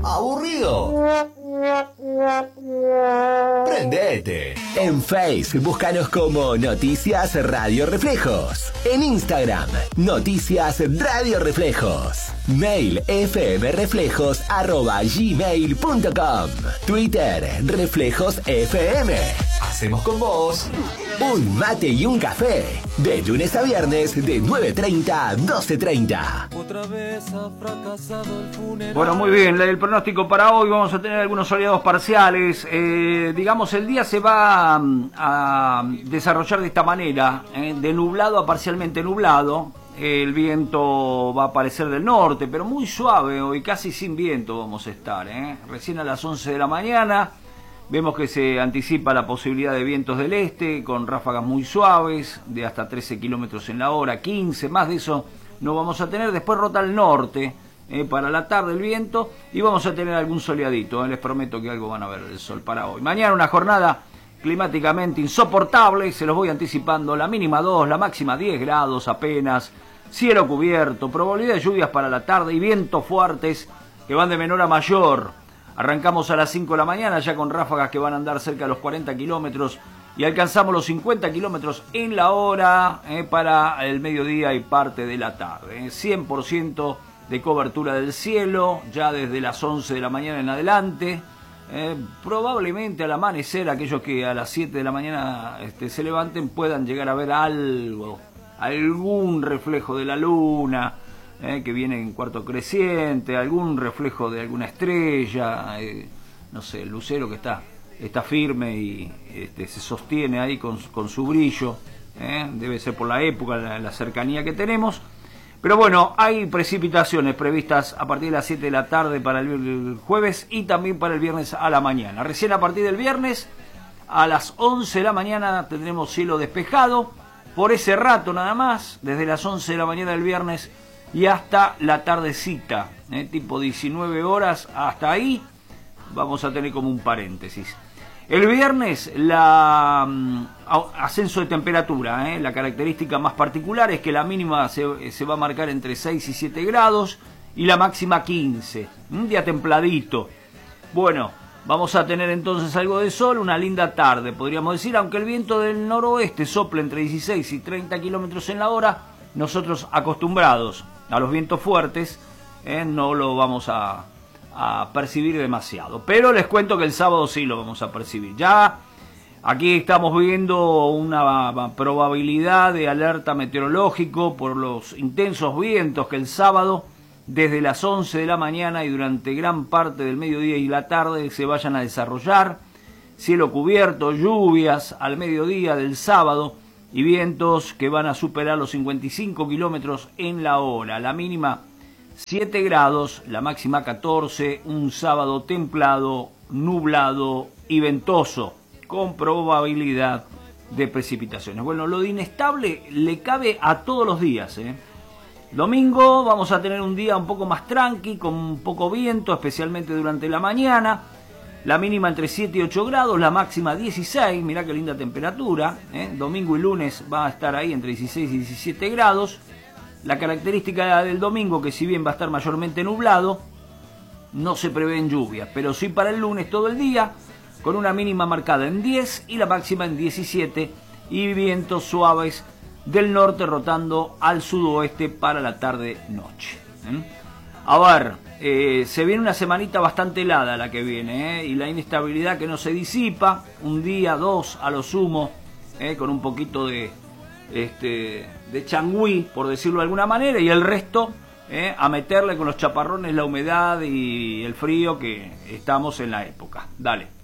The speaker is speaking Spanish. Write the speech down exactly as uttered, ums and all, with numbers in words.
¿Aburrido? Prendete. En Facebook, búscanos como Noticias Radio Reflejos. En Instagram, Noticias Radio Reflejos. Mail fmreflejos arroba gmail punto com. Twitter, Reflejos F M. Hacemos con vos un mate y un café. De lunes a viernes, de nueve treinta a doce treinta. Bueno, muy bien, el pronóstico para hoy, vamos a tener algunos soleados parciales. Eh, digamos, el día se va a, a desarrollar de esta manera, eh, de nublado a parcialmente nublado. El viento va a aparecer del norte, pero muy suave hoy, casi sin viento vamos a estar, ¿eh? Recién a las once de la mañana vemos que se anticipa la posibilidad de vientos del este, con ráfagas muy suaves, de hasta trece kilómetros en la hora, quince, más de eso no vamos a tener. Después rota al norte, eh, para la tarde el viento, y vamos a tener algún soleadito, eh, les prometo que algo van a ver del sol para hoy. Mañana una jornada climáticamente insoportable, se los voy anticipando, la mínima dos, la máxima diez grados apenas, cielo cubierto, probabilidad de lluvias para la tarde y vientos fuertes que van de menor a mayor. Arrancamos a las cinco de la mañana ya con ráfagas que van a andar cerca de los cuarenta kilómetros y alcanzamos los cincuenta kilómetros en la hora, eh, para el mediodía y parte de la tarde. Eh, cien por ciento de cobertura del cielo ya desde las once de la mañana en adelante. Eh, probablemente al amanecer aquellos que a las siete de la mañana este, se levanten puedan llegar a ver algo, algún reflejo de la luna, eh, que viene en cuarto creciente, algún reflejo de alguna estrella, eh, no sé, el lucero que está, está firme y este, se sostiene ahí con, con su brillo, eh, debe ser por la época, la, la cercanía que tenemos. Pero bueno, hay precipitaciones previstas a partir de las siete de la tarde para el jueves y también para el viernes a la mañana. Recién a partir del viernes a las once de la mañana tendremos cielo despejado, por ese rato nada más, desde las once de la mañana del viernes y hasta la tardecita, eh, tipo diecinueve horas, hasta ahí vamos a tener como un paréntesis. El viernes, la um, ascenso de temperatura, ¿eh? La característica más particular es que la mínima se, se va a marcar entre seis y siete grados y la máxima quince. Un día templadito. Bueno, vamos a tener entonces algo de sol, una linda tarde, podríamos decir, aunque el viento del noroeste sople entre dieciséis y treinta kilómetros en la hora, nosotros acostumbrados a los vientos fuertes, ¿eh? No lo vamos a... a percibir demasiado, pero les cuento que el sábado sí lo vamos a percibir. Ya aquí estamos viendo una probabilidad de alerta meteorológico por los intensos vientos que el sábado desde las once de la mañana y durante gran parte del mediodía y la tarde se vayan a desarrollar. Cielo cubierto, lluvias al mediodía del sábado y vientos que van a superar los cincuenta y cinco kilómetros en la hora. La mínima siete grados, la máxima catorce, un sábado templado, nublado y ventoso, con probabilidad de precipitaciones. Bueno, lo de inestable le cabe a todos los días, ¿eh? Domingo vamos a tener un día un poco más tranqui, con un poco viento, especialmente durante la mañana. La mínima entre siete y ocho grados, la máxima dieciséis, mirá qué linda temperatura, ¿eh? Domingo y lunes va a estar ahí entre dieciséis y diecisiete grados. La característica del domingo, que si bien va a estar mayormente nublado, no se prevén lluvias, pero sí para el lunes todo el día, con una mínima marcada en diez y la máxima en diecisiete, y vientos suaves del norte rotando al sudoeste para la tarde-noche. ¿eh? A ver, eh, se viene una semanita bastante helada la que viene, ¿eh? Y la inestabilidad que no se disipa, un día, dos a lo sumo, ¿eh? Con un poquito de... Este, de changüí, por decirlo de alguna manera, y el resto, eh, a meterle con los chaparrones, la humedad y el frío que estamos en la época. Dale.